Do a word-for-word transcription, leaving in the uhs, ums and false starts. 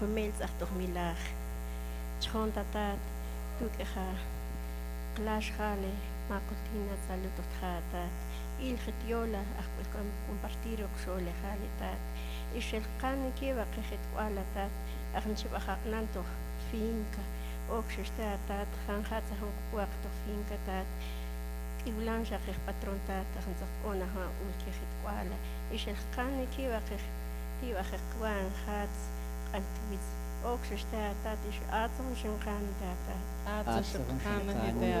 Mails ach doch milach. Chon tatat, tu que ja, clash jale, macotina saludo tata. Il getiola, ach pues compartir oxole jale tat. Is el can que va que het kuala tat, ach en chiba nanto finca. Oxesta tat, han hat sa hon kuakto finca tat. Igulan ja que patron tat, ach en zak ona ha ul que het kuala. Is el can que va que tiba que kuan hat. Altwitz. Ook zo staat dat is atom zijn gaan dat. Atos Atom Shukran Shukran. Hidea